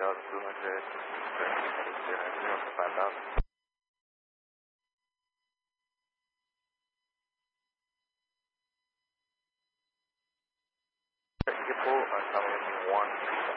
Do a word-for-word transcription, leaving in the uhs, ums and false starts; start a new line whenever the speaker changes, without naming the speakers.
Delta two hundred, zero five thousand. You can pull on coming one.